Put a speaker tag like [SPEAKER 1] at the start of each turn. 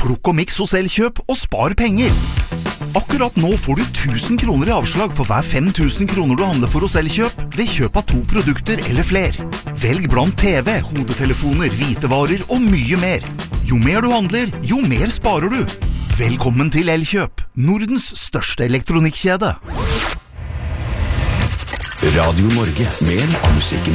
[SPEAKER 1] Plukk og miks hos Elkjøp og spar penger. Akkurat nå får du 1000 kroner i avslag for hver 5000 kroner du handler for hos Elkjøp ved kjøp av 2 produkter eller fler. Velg blant TV, hodetelefoner, hvitevarer og mye mer. Jo mer du handler, jo mer sparer du. Velkommen til Elkjøp, Nordens største elektronikkjede.
[SPEAKER 2] Radio Norge, mer av musikken